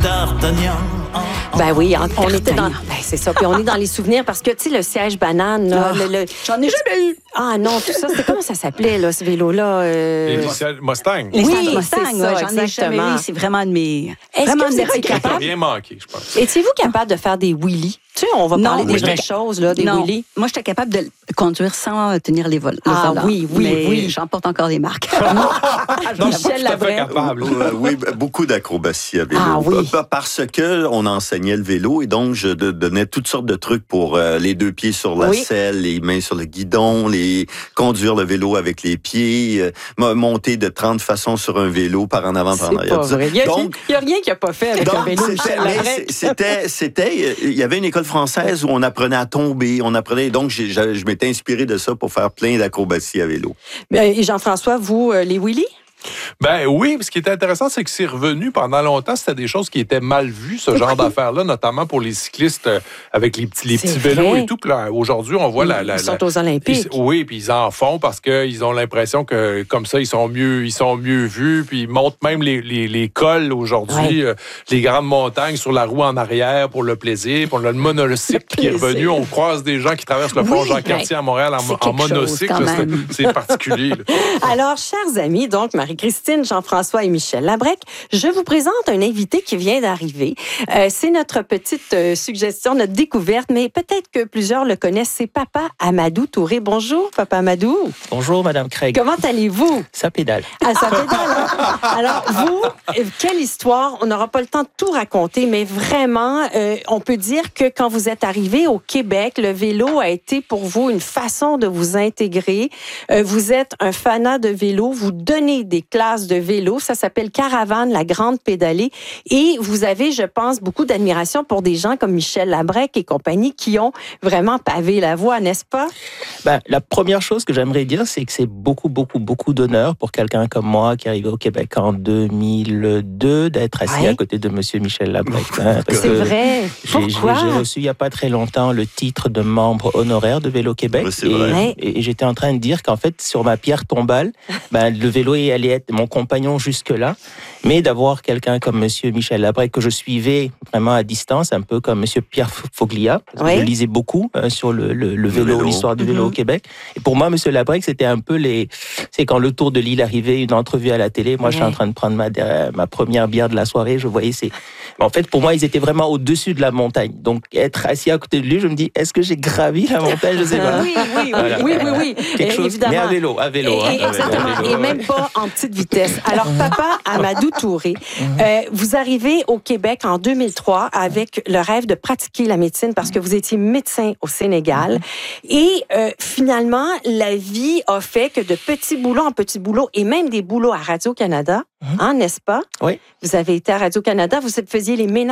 d'Artagnan. Ben oui, on était dans... Ben c'est ça, puis on est dans les souvenirs parce que, tu sais, le siège banane, là, J'en ai jamais eu. Ah non, tout ça, c'était comment ça s'appelait, là, ce vélo-là? Les Mustang. Les Oui, Mustang, c'est ça, j'en ai jamais exactement. eu. C'est vraiment de mes... Est-ce vraiment que vous de mes étiez Ça n'a capable? rien manqué, je pense. Étiez-vous capable de faire des wheelies? Tu sais, on va Non, parler des oui. vraies choses, là, des Non. wheelies. Moi, j'étais capable de conduire sans tenir les vols. Ah oui, oui, mais oui. j'en porte encore des marques. Donc, Michel tout à fait Labrec. capable. Oui, beaucoup d'acrobatie à vélo. Ah oui. Parce que on enseignait le vélo et donc je donnais toutes sortes de trucs pour les deux pieds sur la selle, les mains sur le guidon, conduire le vélo avec les pieds, monter de 30 façons sur un vélo par en avant, par en arrière. Pas vrai. Il y a rien qu'il n'a pas fait avec un vélo, Michel Labrec. Il y avait une école française où on apprenait à tomber, donc je m'étais inspiré de ça pour faire plein d'acrobaties à vélo. Et Jean-François, vous, les wheelies? Ben oui, ce qui était intéressant, c'est que c'est revenu pendant longtemps. C'était des choses qui étaient mal vues, ce genre d'affaires-là, notamment pour les cyclistes avec les petits vélos et tout. Puis là, aujourd'hui, on voit Ils sont aux Olympiques. Oui, puis ils en font parce qu'ils ont l'impression que comme ça, ils sont mieux vus. Puis ils montent même les cols aujourd'hui, les grandes montagnes sur la roue en arrière pour le plaisir. Puis on a le monocycle qui est revenu. On croise des gens qui traversent le pont Jean-Cartier à Montréal en monocycle. C'est particulier. Là. Alors, chers amis, donc Marie-Christine, Jean-François et Michel Labrec, je vous présente un invité qui vient d'arriver. C'est notre petite suggestion, notre découverte, mais peut-être que plusieurs le connaissent. C'est Papa Amadou Touré. Bonjour, Papa Amadou. Bonjour, Madame Craig. Comment allez-vous? Ça pédale. Ah, ça pédale. Hein? Alors, vous, quelle histoire? On n'aura pas le temps de tout raconter, mais vraiment, on peut dire que quand vous êtes arrivé au Québec, le vélo a été pour vous une façon de vous intégrer. Vous êtes un fanat de vélo, vous donnez des classes de vélo, ça s'appelle Caravane, la grande pédalée, et vous avez, je pense, beaucoup d'admiration pour des gens comme Michel Labrec et compagnie qui ont vraiment pavé la voie, n'est-ce pas? Ben, la première chose que j'aimerais dire, c'est que c'est beaucoup d'honneur pour quelqu'un comme moi qui est arrivé au Québec en 2002 d'être assis à côté de Monsieur Michel Labrec. C'est vrai. Pourquoi? J'ai reçu il n'y a pas très longtemps le titre de membre honoraire de Vélo Québec. C'est vrai. Et j'étais en train de dire qu'en fait, sur ma pierre tombale, le vélo allait être mon compagnon jusque-là, mais d'avoir quelqu'un comme Monsieur Michel Labrec que je suivais vraiment à distance, un peu comme Monsieur Pierre Foglia. Je lisais beaucoup sur le vélo, l'histoire du vélo au Québec. Et pour moi, Monsieur Labrec, c'était un peu c'est quand le Tour de l'île arrivait, une entrevue à la télé. Moi, je suis en train de prendre ma première bière de la soirée. Je voyais en fait, pour moi, ils étaient vraiment au-dessus de la montagne. Donc, être assis à côté de lui, je me dis, est-ce que j'ai gravi la montagne? Je sais pas. Oui. Quelque chose, évidemment. Mais à vélo. Exactement. Et même pas en petite vitesse. Alors, Papa Amadou Touré, vous arrivez au Québec en 2003 avec le rêve de pratiquer la médecine parce que vous étiez médecin au Sénégal. Et finalement, la vie a fait que de petits boulots en petits boulots et même des boulots à Radio-Canada, n'est-ce pas? Oui. Vous avez été à Radio-Canada, vous faisiez les ménages